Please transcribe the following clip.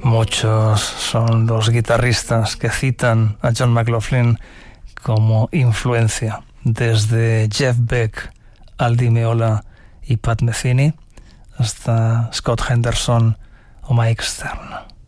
Muchos son los guitarristas que citan a John McLaughlin como influencia, desde Jeff Beck, Al Di Meola y Pat Metheny hasta Scott Henderson o Mike Stern.